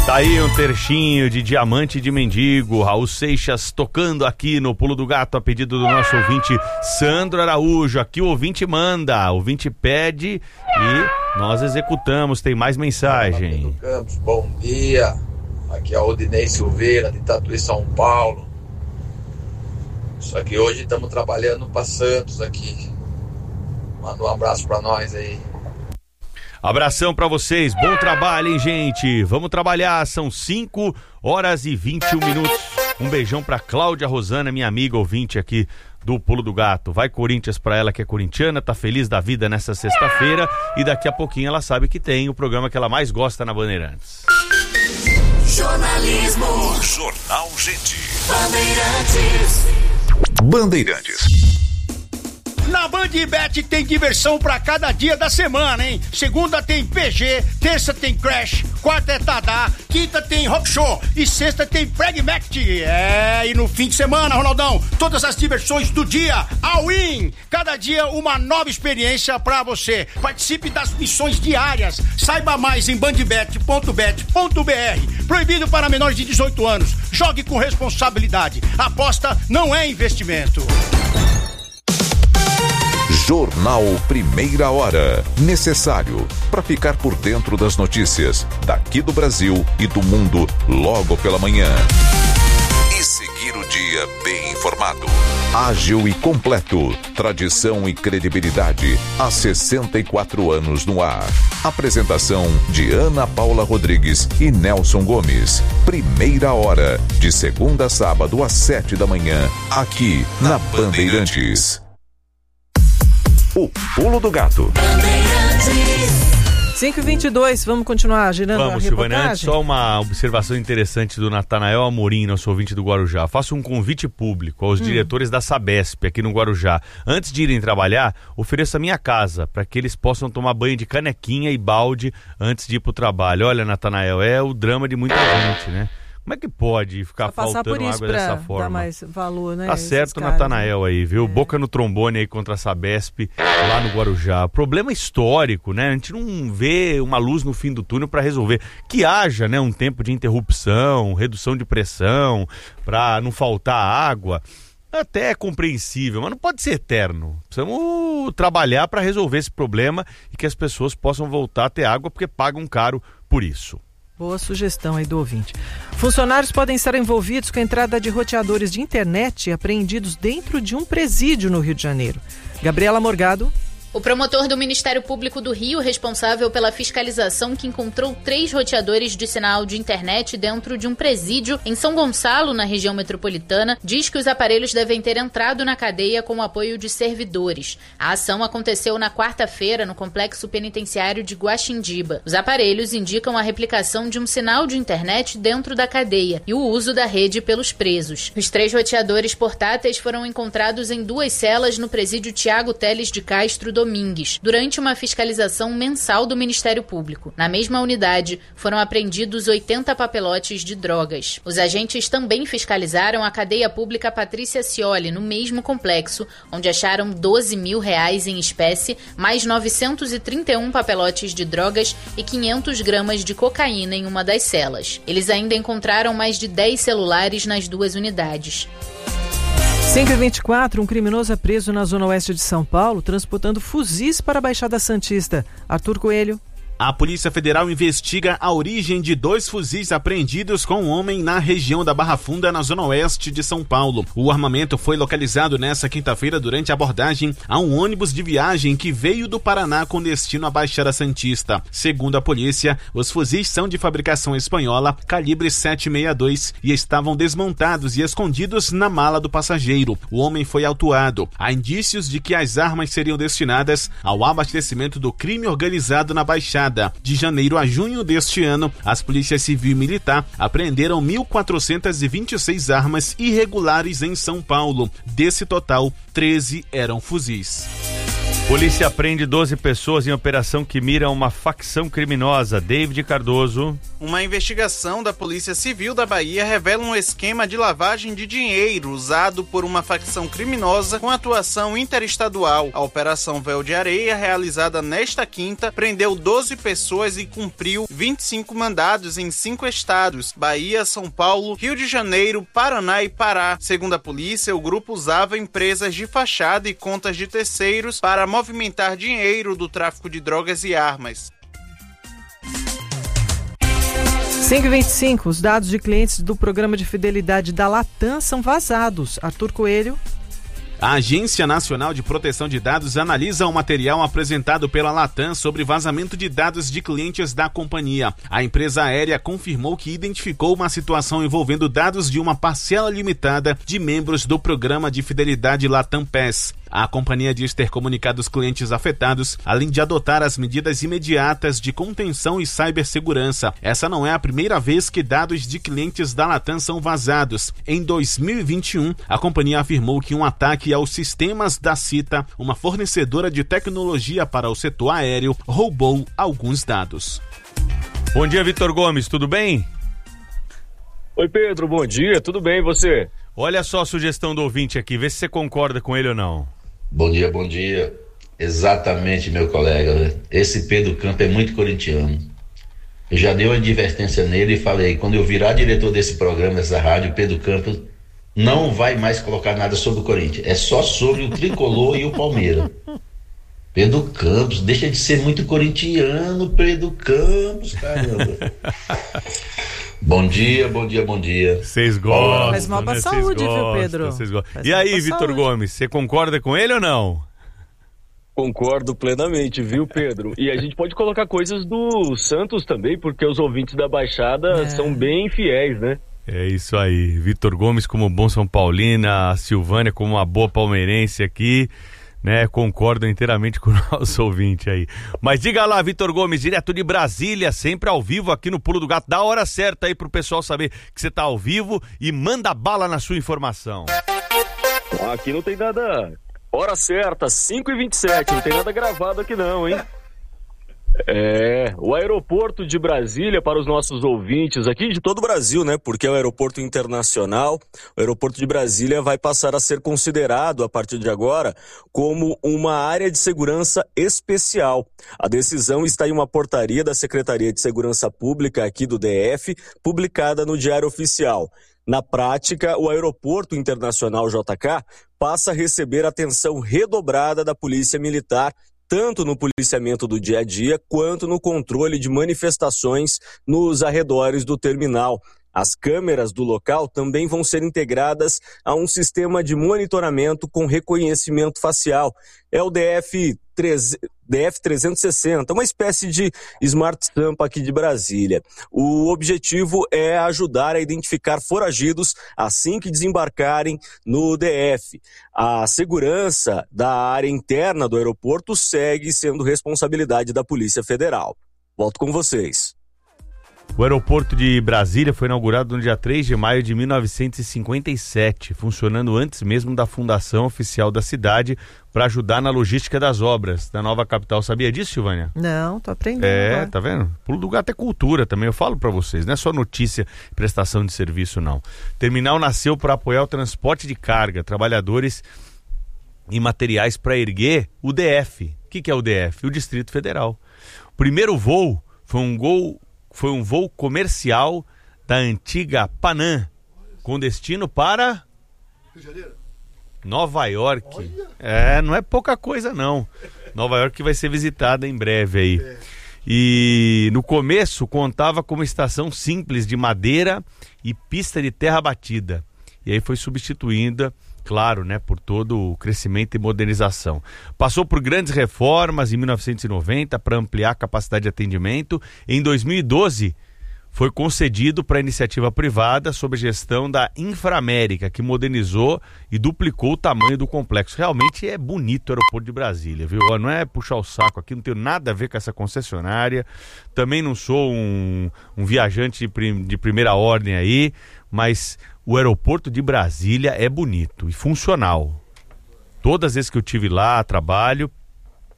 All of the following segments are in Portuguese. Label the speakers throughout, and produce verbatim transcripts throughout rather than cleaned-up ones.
Speaker 1: Tá aí um trechinho de Diamante de Mendigo, Raul Seixas tocando aqui no Pulo do Gato a pedido do nosso ouvinte Sandro Araújo. Aqui o ouvinte manda, o ouvinte pede e nós executamos. Tem mais mensagem.
Speaker 2: Campos, bom dia. Aqui é o Odinei Silveira de Tatuí, São Paulo. Só que hoje estamos trabalhando para Santos aqui. Manda um abraço para nós aí.
Speaker 1: Abração pra vocês, bom trabalho, hein, gente? Vamos trabalhar, são cinco horas e vinte e um minutos. Um beijão pra Cláudia Rosana, minha amiga ouvinte aqui do Pulo do Gato. Vai Corinthians pra ela que é corintiana, tá feliz da vida nessa sexta-feira e daqui a pouquinho ela sabe que tem o programa que ela mais gosta na Bandeirantes.
Speaker 3: Jornalismo. Jornal Gente. Bandeirantes. Bandeirantes.
Speaker 4: Na Bandbet tem diversão pra cada dia da semana, hein? Segunda tem P G, terça tem Crash, quarta é Tadá, quinta tem Rock Show e sexta tem Pragmatic. É, e no fim de semana, Ronaldão, todas as diversões do dia, all-in. Cada dia uma nova experiência pra você. Participe das missões diárias. Saiba mais em bandbet ponto bet ponto b r. Proibido para menores de dezoito anos. Jogue com responsabilidade. Aposta não é investimento.
Speaker 3: Jornal Primeira Hora. Necessário para ficar por dentro das notícias daqui do Brasil e do mundo logo pela manhã. E seguir o dia bem informado. Ágil e completo. Tradição e credibilidade há sessenta e quatro anos no ar. Apresentação de Ana Paula Rodrigues e Nelson Gomes. Primeira Hora. De segunda a sábado às sete da manhã. Aqui na Bandeirantes. O Pulo do Gato.
Speaker 5: cinco e vinte e dois, vamos continuar girando
Speaker 1: Vamos,
Speaker 5: a
Speaker 1: Silvana,
Speaker 5: reportagem?
Speaker 1: antes só uma observação interessante do Natanael Amorim, nosso ouvinte do Guarujá. Faço um convite público aos hum. diretores da Sabesp aqui no Guarujá. Antes de irem trabalhar, ofereço a minha casa para que eles possam tomar banho de canequinha e balde antes de ir pro trabalho. Olha, Natanael, é o drama de muita gente, né? Como é que pode ficar faltando água dessa forma?
Speaker 5: Dar mais valor, né?
Speaker 1: Tá certo o Natanael aí, viu? É. Boca no trombone aí contra a Sabesp lá no Guarujá. Problema histórico, né? A gente não vê uma luz no fim do túnel para resolver. Que haja, né, um tempo de interrupção, redução de pressão, para não faltar água. Até é compreensível, mas não pode ser eterno. Precisamos trabalhar para resolver esse problema e que as pessoas possam voltar a ter água porque pagam caro por isso.
Speaker 5: Boa sugestão aí do ouvinte. Funcionários podem estar envolvidos com a entrada de roteadores de internet apreendidos dentro de um presídio no Rio de Janeiro. Gabriela Morgado.
Speaker 6: O promotor do Ministério Público do Rio, responsável pela fiscalização que encontrou três roteadores de sinal de internet dentro de um presídio em São Gonçalo, na região metropolitana, diz que os aparelhos devem ter entrado na cadeia com o apoio de servidores. A ação aconteceu na quarta-feira no complexo penitenciário de Guaxindiba. Os aparelhos indicam a replicação de um sinal de internet dentro da cadeia e o uso da rede pelos presos. Os três roteadores portáteis foram encontrados em duas celas no presídio Tiago Teles de Castro Domingues, durante uma fiscalização mensal do Ministério Público. Na mesma unidade, foram apreendidos oitenta papelotes de drogas. Os agentes também fiscalizaram a cadeia pública Patrícia Scioli, no mesmo complexo, onde acharam doze mil reais em espécie, mais novecentos e trinta e um papelotes de drogas e quinhentas gramas de cocaína em uma das celas. Eles ainda encontraram mais de dez celulares nas duas unidades.
Speaker 5: cinco e vinte e quatro, um criminoso é preso na zona oeste de São Paulo, transportando fuzis para a Baixada Santista. Arthur Coelho.
Speaker 7: A Polícia Federal investiga a origem de dois fuzis apreendidos com um homem na região da Barra Funda, na zona oeste de São Paulo. O armamento foi localizado nesta quinta-feira durante a abordagem a um ônibus de viagem que veio do Paraná com destino à Baixada Santista. Segundo a polícia, os fuzis são de fabricação espanhola, calibre sete sessenta e dois, e estavam desmontados e escondidos na mala do passageiro. O homem foi autuado. Há indícios de que as armas seriam destinadas ao abastecimento do crime organizado na Baixada. De janeiro a junho deste ano, as polícias civil e militar apreenderam mil quatrocentas e vinte e seis armas irregulares em São Paulo. Desse total, treze eram fuzis.
Speaker 1: Polícia prende doze pessoas em operação que mira uma facção criminosa. David Cardoso.
Speaker 8: Uma investigação da Polícia Civil da Bahia revela um esquema de lavagem de dinheiro usado por uma facção criminosa com atuação interestadual. A Operação Véu de Areia, realizada nesta quinta, prendeu doze pessoas e cumpriu vinte e cinco mandados em cinco estados: Bahia, São Paulo, Rio de Janeiro, Paraná e Pará. Segundo a polícia, o grupo usava empresas de fachada e contas de terceiros para movimentar dinheiro do tráfico de drogas e armas.
Speaker 5: cinco e vinte e cinco, os dados de clientes do programa de fidelidade da Latam são vazados. Arthur Coelho.
Speaker 7: A Agência Nacional de Proteção de Dados analisa o material apresentado pela Latam sobre vazamento de dados de clientes da companhia. A empresa aérea confirmou que identificou uma situação envolvendo dados de uma parcela limitada de membros do programa de fidelidade Latam Pass. A companhia diz ter comunicado os clientes afetados, além de adotar as medidas imediatas de contenção e cibersegurança. Essa não é a primeira vez que dados de clientes da Latam são vazados. Em dois mil e vinte e um, a companhia afirmou que um ataque aos sistemas da Cita, uma fornecedora de tecnologia para o setor aéreo, roubou alguns dados.
Speaker 1: Bom dia, Vitor Gomes, tudo bem?
Speaker 9: Oi, Pedro, bom dia, tudo bem, e você?
Speaker 1: Olha só a sugestão do ouvinte aqui, vê se você concorda com ele ou não.
Speaker 10: Bom dia, bom dia. Exatamente, meu colega. Esse Pedro Campos é muito corintiano. Eu já dei uma advertência nele e falei, quando eu virar diretor desse programa, dessa rádio, Pedro Campos não vai mais colocar nada sobre o Corinthians. É só sobre o Tricolor e o Palmeiras. Pedro Campos, deixa de ser muito corintiano, Pedro Campos, caramba. Bom dia, bom dia, bom dia.
Speaker 1: Vocês gostam.
Speaker 5: Mas mal pra né? saúde, gostam, viu, Pedro?
Speaker 1: E aí, Vitor Gomes, você concorda com ele ou não?
Speaker 9: Concordo plenamente, viu, Pedro? E a gente pode colocar coisas do Santos também, porque os ouvintes da Baixada é. são bem fiéis, né?
Speaker 1: É isso aí. Vitor Gomes como bom São Paulina, a Silvânia como uma boa palmeirense aqui, né? Concordo inteiramente com o nosso ouvinte aí. Mas diga lá, Vitor Gomes, direto de Brasília, sempre ao vivo aqui no Pulo do Gato. Dá a hora certa aí pro pessoal saber que você tá ao vivo e manda bala na sua informação.
Speaker 9: Aqui não tem nada... Hora certa, cinco e vinte e sete, não tem nada gravado aqui não, hein? É, o aeroporto de Brasília, para os nossos ouvintes aqui de todo o Brasil, né? Porque é um aeroporto internacional. O aeroporto de Brasília vai passar a ser considerado, a partir de agora, como uma área de segurança especial. A decisão está em uma portaria da Secretaria de Segurança Pública aqui do D F, publicada no Diário Oficial. Na prática, o Aeroporto Internacional J K passa a receber atenção redobrada da Polícia Militar, tanto no policiamento do dia a dia, quanto no controle de manifestações nos arredores do terminal. As câmeras do local também vão ser integradas a um sistema de monitoramento com reconhecimento facial. É o D F trezentos e sessenta, uma espécie de Smart Sampa aqui de Brasília. O objetivo é ajudar a identificar foragidos assim que desembarcarem no D F. A segurança da área interna do aeroporto segue sendo responsabilidade da Polícia Federal. Volto com vocês.
Speaker 1: O aeroporto de Brasília foi inaugurado no dia três de maio de mil novecentos e cinquenta e sete, funcionando antes mesmo da fundação oficial da cidade para ajudar na logística das obras da nova capital. Sabia disso, Silvânia?
Speaker 5: Não, tô aprendendo.
Speaker 1: É,
Speaker 5: agora.
Speaker 1: Tá vendo? Pulo do Gato é cultura também, eu falo para vocês, não é só notícia e prestação de serviço, não. O terminal nasceu para apoiar o transporte de carga, trabalhadores e materiais para erguer o D F. O que, que é o D F? O Distrito Federal. O primeiro voo foi um gol... Foi um voo comercial da antiga Panam, com destino para
Speaker 11: Rio de Janeiro.
Speaker 1: Nova York.
Speaker 11: Olha.
Speaker 1: É, não é pouca coisa não. Nova York que vai ser visitada em breve aí. É. E no começo contava com uma estação simples de madeira e pista de terra batida. E aí foi substituída, claro, né, por todo o crescimento e modernização. Passou por grandes reformas em mil novecentos e noventa para ampliar a capacidade de atendimento. Em dois mil e doze foi concedido para a iniciativa privada sob a gestão da Inframérica, que modernizou e duplicou o tamanho do complexo. Realmente é bonito o aeroporto de Brasília, viu? Não é puxar o saco aqui, não tenho nada a ver com essa concessionária. Também não sou um, um viajante de, prim, de primeira ordem aí, mas o aeroporto de Brasília é bonito e funcional. Todas as vezes que eu tive lá, trabalho,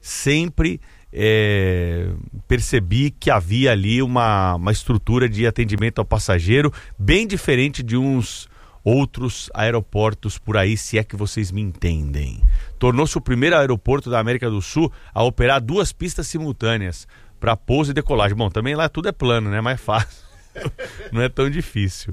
Speaker 1: sempre é, percebi que havia ali uma, uma estrutura de atendimento ao passageiro bem diferente de uns outros aeroportos por aí, se é que vocês me entendem. Tornou-se o primeiro aeroporto da América do Sul a operar duas pistas simultâneas para pouso e decolagem. Bom, também lá tudo é plano, né? Mais fácil. Não é tão difícil.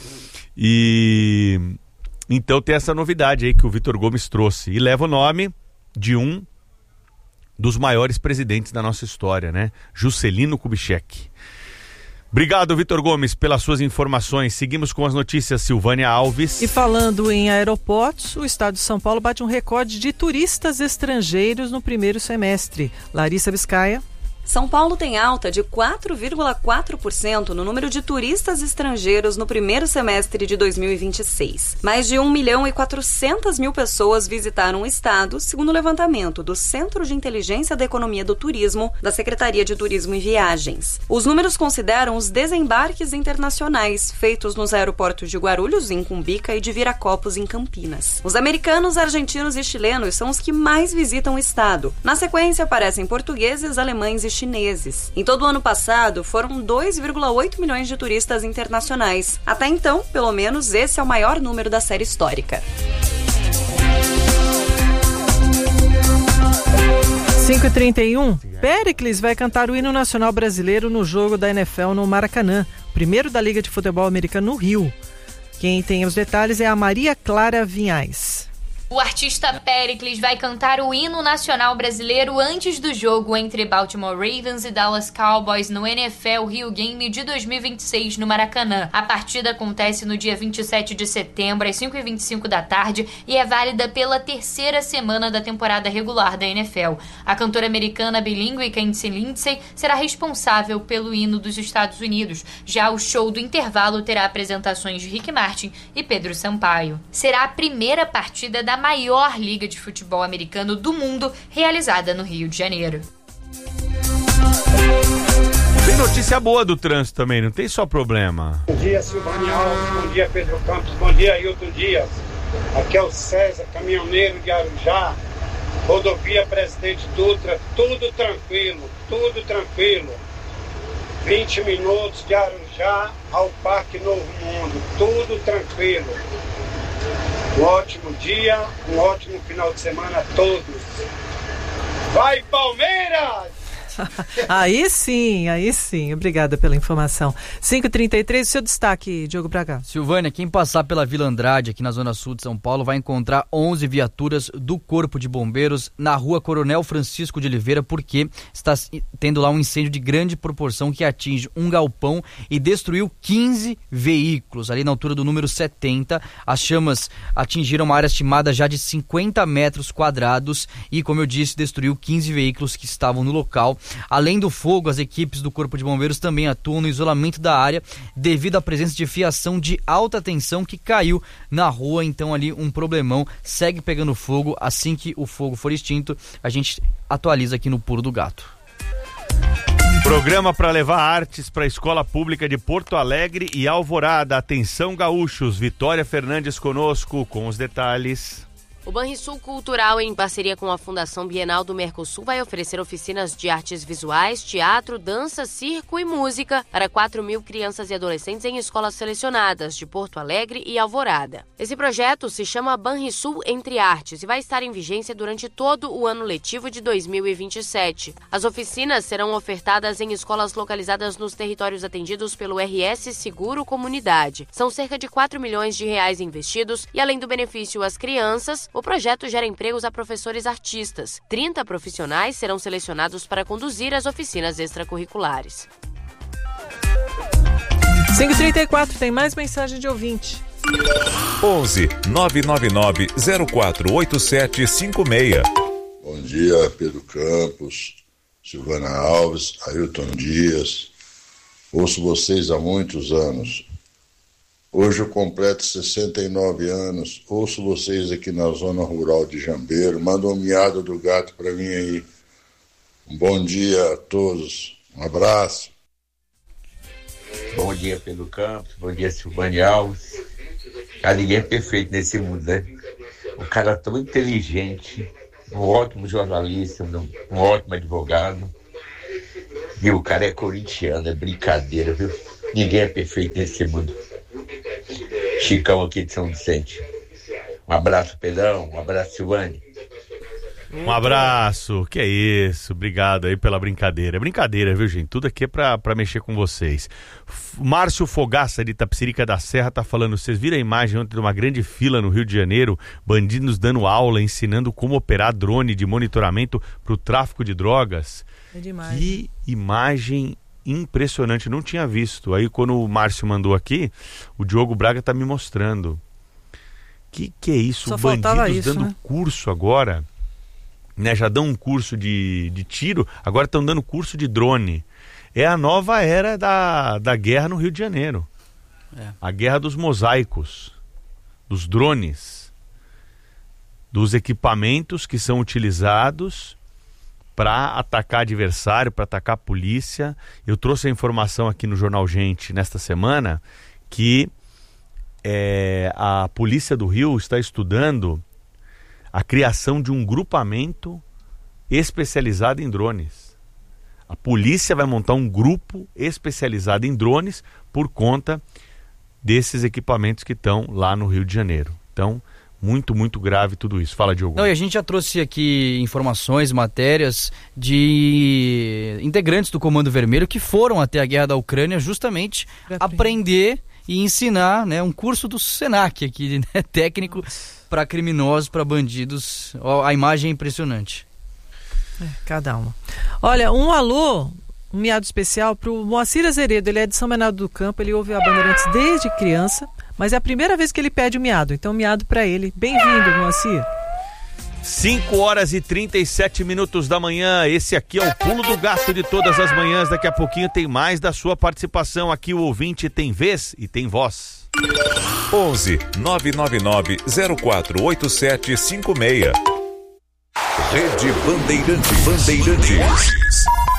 Speaker 1: E então tem essa novidade aí que o Vitor Gomes trouxe. E leva o nome de um dos maiores presidentes da nossa história, né? Juscelino Kubitschek. Obrigado, Vitor Gomes, pelas suas informações. Seguimos com as notícias, Silvânia Alves.
Speaker 5: E falando em aeroportos, o estado de São Paulo bate um recorde de turistas estrangeiros no primeiro semestre. Larissa Biscaia.
Speaker 11: São Paulo tem alta de quatro vírgula quatro por cento no número de turistas estrangeiros no primeiro semestre de dois mil e vinte e seis. Mais de um milhão e quatrocentas mil pessoas visitaram o estado, segundo o levantamento do Centro de Inteligência da Economia do Turismo, da Secretaria de Turismo e Viagens. Os números consideram os desembarques internacionais feitos nos aeroportos de Guarulhos, em Cumbica, e de Viracopos, em Campinas. Os americanos, argentinos e chilenos são os que mais visitam o estado. Na sequência aparecem portugueses, alemães e chineses. Em todo o ano passado, foram dois vírgula oito milhões de turistas internacionais. Até então, pelo menos, esse é o maior número da série histórica.
Speaker 5: cinco e trinta e um. Péricles vai cantar o hino nacional brasileiro no jogo da N F L no Maracanã, primeiro da Liga de Futebol Americano no Rio. Quem tem os detalhes é a Maria Clara Vinhais.
Speaker 12: O artista Péricles vai cantar o hino nacional brasileiro antes do jogo entre Baltimore Ravens e Dallas Cowboys no N F L Rio Game de dois mil e vinte e seis no Maracanã. A partida acontece no dia vinte e sete de setembro, às cinco e vinte e cinco da tarde, e é válida pela terceira semana da temporada regular da N F L. A cantora americana bilíngue Candice Lindsay será responsável pelo hino dos Estados Unidos. Já o show do intervalo terá apresentações de Rick Martin e Pedro Sampaio. Será a primeira partida da maior liga de futebol americano do mundo, realizada no Rio de Janeiro.
Speaker 1: Tem notícia boa do trânsito também, não tem só problema.
Speaker 13: Bom dia, Silvânia Alves, bom dia, Pedro Campos, bom dia, Ailton Dias. Aqui é o César, caminhoneiro de Arujá, rodovia Presidente Dutra, tudo tranquilo, tudo tranquilo. vinte minutos de Arujá ao Parque Novo Mundo, tudo tranquilo. Um ótimo dia, um ótimo final de semana a todos. Vai, Palmeiras!
Speaker 5: Aí sim, aí sim. Obrigada pela informação. cinco e trinta e três, seu destaque, Diogo Braga.
Speaker 14: Silvânia, quem passar pela Vila Andrade, aqui na Zona Sul de São Paulo, vai encontrar onze viaturas do Corpo de Bombeiros na rua Coronel Francisco de Oliveira, porque está tendo lá um incêndio de grande proporção que atinge um galpão e destruiu quinze veículos. Ali na altura do número setenta, as chamas atingiram uma área estimada já de cinquenta metros quadrados e, como eu disse, destruiu quinze veículos que estavam no local. Além do fogo, as equipes do Corpo de Bombeiros também atuam no isolamento da área devido à presença de fiação de alta tensão que caiu na rua, então ali um problemão, segue pegando fogo. Assim que o fogo for extinto, a gente atualiza aqui no Pulo do Gato.
Speaker 1: Programa para levar artes para a Escola Pública de Porto Alegre e Alvorada. Atenção, gaúchos, Vitória Fernandes conosco com os detalhes.
Speaker 15: O Banrisul Cultural, em parceria com a Fundação Bienal do Mercosul, vai oferecer oficinas de artes visuais, teatro, dança, circo e música para quatro mil crianças e adolescentes em escolas selecionadas de Porto Alegre e Alvorada. Esse projeto se chama Banrisul Entre Artes e vai estar em vigência durante todo o ano letivo de dois mil e vinte e sete. As oficinas serão ofertadas em escolas localizadas nos territórios atendidos pelo R S Seguro Comunidade. São cerca de quatro milhões de reais investidos e, além do benefício às crianças, o projeto gera empregos a professores artistas. trinta profissionais serão selecionados para conduzir as oficinas extracurriculares.
Speaker 5: cinco e trinta e quatro, tem mais mensagem de ouvinte.
Speaker 3: onze nove nove nove zero quatro oito sete cinco seis.
Speaker 16: Bom dia, Pedro Campos, Silvana Alves, Ailton Dias. Ouço vocês há muitos anos. Hoje eu completo sessenta e nove anos, ouço vocês aqui na zona rural de Jambeiro, manda um miado do gato para mim aí. Um bom dia a todos, um abraço.
Speaker 17: Bom dia, Pedro Campos, bom dia, Silvânia Alves. Cara, ninguém é perfeito nesse mundo, né? O cara tão inteligente, um ótimo jornalista, um, um ótimo advogado. E o cara é corintiano, é brincadeira, viu? Ninguém é perfeito nesse mundo. Chicão aqui de São Vicente. Um abraço, Pedrão. Um abraço, Silvane.
Speaker 1: Um abraço, que é isso, obrigado aí pela brincadeira. É brincadeira, viu, gente? Tudo aqui é pra, pra mexer com vocês. F- Márcio Fogaça, de Itapecerica da Serra, tá falando, vocês viram a imagem ontem de uma grande fila no Rio de Janeiro, bandidos dando aula, ensinando como operar drone de monitoramento pro tráfico de drogas?
Speaker 5: É demais.
Speaker 1: Que imagem impressionante, não tinha visto. Aí quando o Márcio mandou aqui, o Diogo Braga tá me mostrando. Que que é isso?
Speaker 5: Só
Speaker 1: Bandidos
Speaker 5: faltava isso,
Speaker 1: dando
Speaker 5: né?
Speaker 1: curso agora... Né, já dão um curso de, de tiro, agora estão dando curso de drone. É a nova era da, da guerra no Rio de Janeiro. É. A guerra dos mosaicos, dos drones, dos equipamentos que são utilizados para atacar adversário, para atacar a polícia. Eu trouxe a informação aqui no Jornal Gente nesta semana que é, a Polícia do Rio está estudando a criação de um grupamento especializado em drones. A polícia vai montar um grupo especializado em drones por conta desses equipamentos que estão lá no Rio de Janeiro. Então, muito, muito grave tudo isso. Fala, Diogo.
Speaker 14: Não, e a gente já trouxe aqui informações, matérias de integrantes do Comando Vermelho que foram até a guerra da Ucrânia justamente aprender e ensinar, né, um curso do Senac aqui, né, técnico para criminosos, para bandidos. Ó, a imagem é impressionante.
Speaker 5: É, cada uma. Olha, um alô, um miado especial pro Moacir Azeredo. Ele é de São Bernardo do Campo, ele ouve a Bandeirantes desde criança, mas é a primeira vez que ele pede o miado, então miado para ele. Bem-vindo, Moacir.
Speaker 1: cinco horas e trinta e sete minutos da manhã, esse aqui é o Pulo do Gato de todas as manhãs. Daqui a pouquinho tem mais da sua participação aqui. O ouvinte tem vez e tem voz.
Speaker 3: onze nove nove nove zero quatro oito sete cinco seis. Rede Bandeirantes. Bandeirantes.